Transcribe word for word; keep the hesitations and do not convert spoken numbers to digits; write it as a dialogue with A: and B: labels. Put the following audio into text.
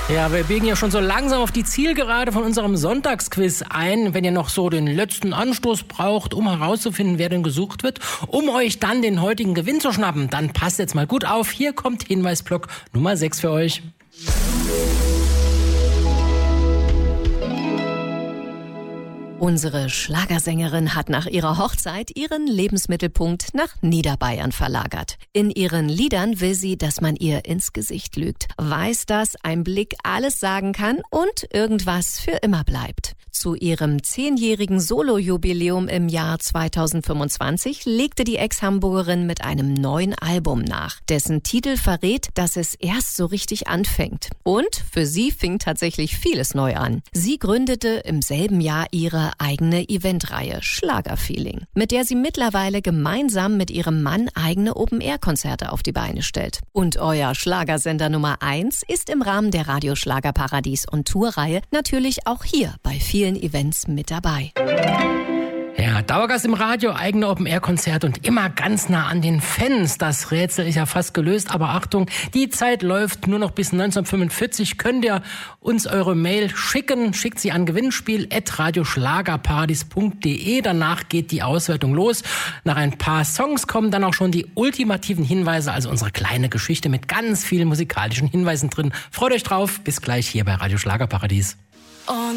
A: Ja, wir biegen ja schon so langsam auf die Zielgerade von unserem Sonntagsquiz ein. Wenn ihr noch so den letzten Anstoß braucht, um herauszufinden, wer denn gesucht wird, um euch dann den heutigen Gewinn zu schnappen, dann passt jetzt mal gut auf. Hier kommt Hinweisblock Nummer sechs für euch.
B: Unsere Schlagersängerin hat nach ihrer Hochzeit ihren Lebensmittelpunkt nach Niederbayern verlagert. In ihren Liedern will sie, dass man ihr ins Gesicht lügt, weiß, dass ein Blick alles sagen kann und irgendwas für immer bleibt. Zu ihrem zehnjährigen Solo-Jubiläum im Jahr zweitausendfünfundzwanzig legte die Ex-Hamburgerin mit einem neuen Album nach, dessen Titel verrät, dass es erst so richtig anfängt. Und für sie fing tatsächlich vieles neu an. Sie gründete im selben Jahr ihre eigene Eventreihe Schlagerfeeling, mit der sie mittlerweile gemeinsam mit ihrem Mann eigene Open-Air-Konzerte auf die Beine stellt. Und euer Schlagersender Nummer eins ist im Rahmen der Radio Schlagerparadies und Tourreihe natürlich auch hier bei vielen Events mit dabei.
A: Ja, Dauergast im Radio, eigene Open-Air-Konzerte und immer ganz nah an den Fans. Das Rätsel ist ja fast gelöst, aber Achtung, die Zeit läuft nur noch bis neunzehnhundertfünfundvierzig. Könnt ihr uns eure Mail schicken? Schickt sie an gewinnspiel at radioschlagerparadies punkt de. Danach geht die Auswertung los. Nach ein paar Songs kommen dann auch schon die ultimativen Hinweise, also unsere kleine Geschichte mit ganz vielen musikalischen Hinweisen drin. Freut euch drauf. Bis gleich hier bei Radio Schlagerparadies.